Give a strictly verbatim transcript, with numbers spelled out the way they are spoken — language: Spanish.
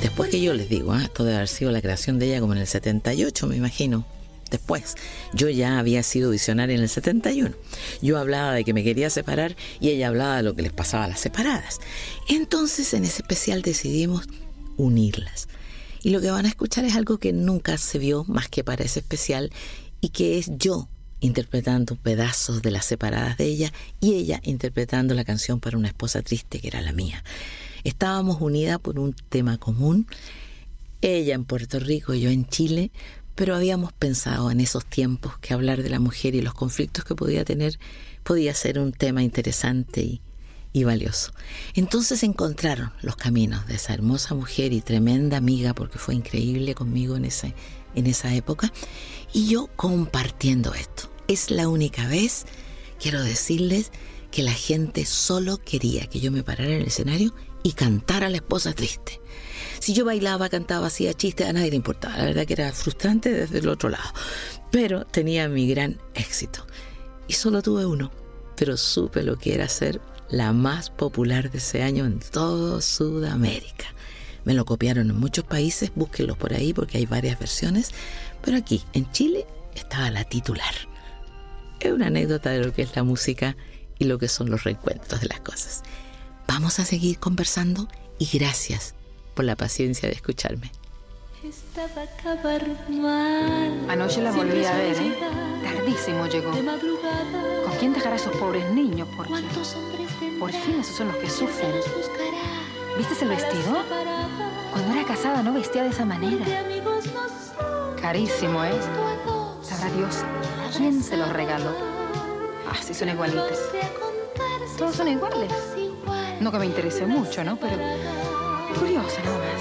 Después que yo les digo, ¿eh? Esto debe haber sido la creación de ella como en el setenta y ocho, me imagino. Después, yo ya había sido visionaria en el setenta y uno. Yo hablaba de que me quería separar y ella hablaba de lo que les pasaba a las separadas. Entonces, en ese especial decidimos unirlas. Y lo que van a escuchar es algo que nunca se vio más que para ese especial y que es yo interpretando pedazos de las separadas de ella y ella interpretando la canción Para una esposa triste, que era la mía. Estábamos unidas por un tema común, ella en Puerto Rico y yo en Chile, pero habíamos pensado en esos tiempos que hablar de la mujer y los conflictos que podía tener podía ser un tema interesante y, y valioso. Entonces se encontraron los caminos de esa hermosa mujer y tremenda amiga, porque fue increíble conmigo en, ese, en esa época, y yo compartiendo esto. Es la única vez, quiero decirles, que la gente solo quería que yo me parara en el escenario y cantara La esposa triste. Si yo bailaba, cantaba, hacía chistes, a nadie le importaba. La verdad que era frustrante desde el otro lado. Pero tenía mi gran éxito. Y solo tuve uno, pero supe lo que era ser la más popular de ese año en todo Sudamérica. Me lo copiaron en muchos países, búsquenlos por ahí porque hay varias versiones. Pero aquí, en Chile, estaba la titular. Es una anécdota de lo que es la música y lo que son los reencuentros de las cosas. Vamos a seguir conversando y gracias por la paciencia de escucharme. Anoche la volví a ver, ¿eh? Tardísimo llegó. ¿Con quién dejará a esos pobres niños? Porque por fin esos son los que sufren. ¿Viste el vestido? Cuando era casada no vestía de esa manera. Carísimo, ¿eh? Sabrá Dios quién se los regaló. Ah, sí son igualitas. Todos son iguales. No que me interese mucho, ¿no? Pero curiosa, ¿no?